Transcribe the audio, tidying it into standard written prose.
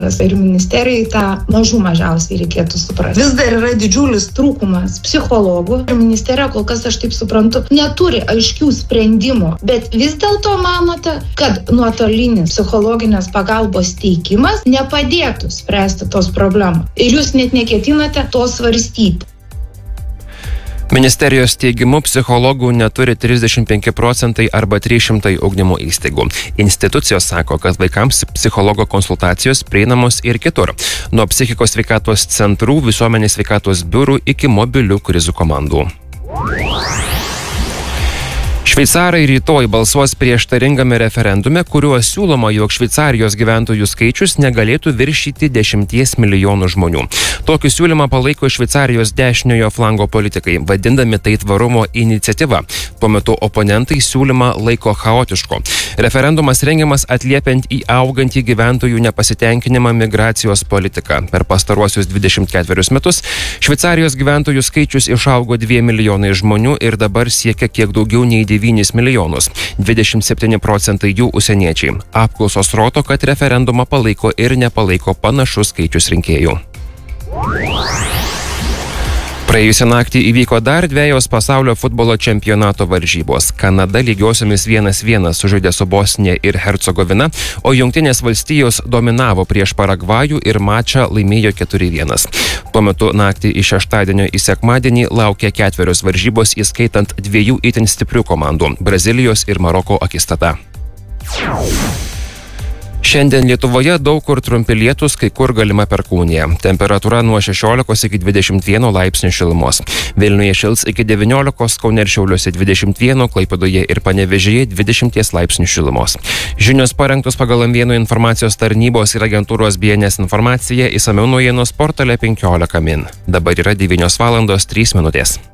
Ir ministerijai tą mažiausiai reikėtų suprasti. Vis dar yra didžiulis trūkumas psichologų. Ir ministerija, kol kas aš taip suprantu, neturi aiškių sprendimų. Bet vis dėlto manote, kad nuotolinis psichologinės pagalbos teikimas nepadėtų spręsti tos problemos. Ir jūs net neketinate to svarstyti. Ministerijos teigimu psichologų neturi 35% arba 300 ugdymo įstaigų. Institucijos sako, kad vaikams psichologo konsultacijos prieinamos ir kitur. Nuo psichikos sveikatos centrų, visuomenės sveikatos biurų iki mobilių krizių komandų. Šveicarai rytoj balsuos prieštaringame referendume, kuriuo siūloma, jog Šveicarijos gyventojų skaičius negalėtų viršyti 10 milijonų žmonių. Tokį siūlymą palaiko Šveicarijos dešiniojo flango politikai, vadindami tai tvarumo iniciatyva. Tuo metu oponentai siūlymą laiko chaotišku. Referendumas rengiamas atliepiant į augantį gyventojų nepasitenkinimą migracijos politiką. Per pastaruosius 24 metus Šveicarijos gyventojų skaičius išaugo 2 milijonai žmonių ir dabar siekia kiek daugiau nei 9 milijonus. 27% jų užsieniečiai. Apklausos rodo, kad referendumą palaiko ir nepalaiko panašus skaičius rinkėjų. Praėjusią naktį įvyko dar 2 pasaulio futbolo čempionato varžybos. Kanada lygiosiomis 1-1 sužaidė su Bosnija ir Hercegovina, o Jungtinės valstijos dominavo prieš Paragvajų ir mačą laimėjo 4-1. Tuo metu naktį iš šeštadienio į sekmadienį laukia 4 varžybos, įskaitant 2 itin stiprių komandų – Brazilijos ir Maroko akistata. Šiandien Lietuvoje daug kur trumpi lietūs, kai kur galima perkūnija. Temperatūra nuo 16 iki 21 laipsnių šilumos. Vilniuje šils iki 19, Kaune ir Šiauliuose 21, Klaipėdoje ir Panevėžyje 20 laipsnių šilumos. Žinios parengtos pagal M1 informacijos tarnybos ir agentūros BNS informacija, išsamiau naujienos portale 15 min. Dabar yra 9:03 minutės.